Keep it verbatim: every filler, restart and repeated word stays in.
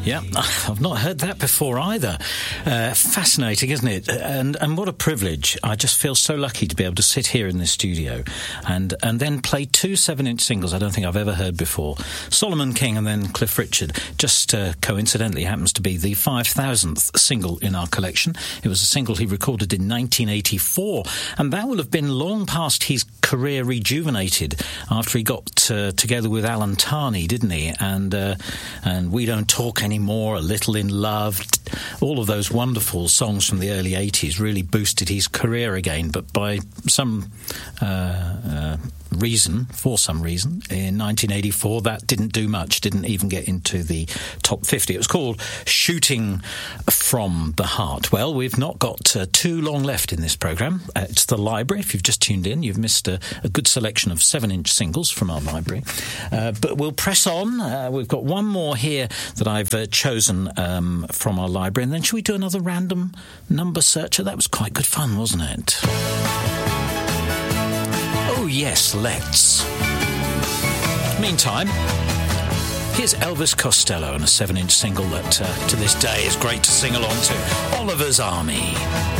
Yeah, I've not heard that before either. Uh, fascinating, isn't it? And and what a privilege. I just feel so lucky to be able to sit here in this studio and, and then play two seven-inch singles I don't think I've ever heard before. Solomon King and then Cliff Richard. Just uh, coincidentally happens to be the five thousandth single in our collection. It was a single he recorded in nineteen eighty-four, and that will have been long past his career rejuvenated after he got uh, together with Alan Tarney, didn't he? And, uh, and We Don't Talk Anymore. More, A Little in Love, all of those wonderful songs from the early eighties really boosted his career again, but by some uh, uh, reason, for some reason, in nineteen eighty-four that didn't do much, didn't even get into the top fifty. It was called Shooting from the Heart. Well, we've not got uh, too long left in this programme. Uh, it's the library. If you've just tuned in, you've missed a, a good selection of seven-inch singles from our library. Uh, but we'll press on. Uh, we've got one more here that I've uh, chosen um, from our library, and then should we do another random number searcher? That was quite good fun, wasn't it? Oh yes, let's. Meantime, here's Elvis Costello and a seven-inch single that uh, to this day is great to sing along to, Oliver's Army.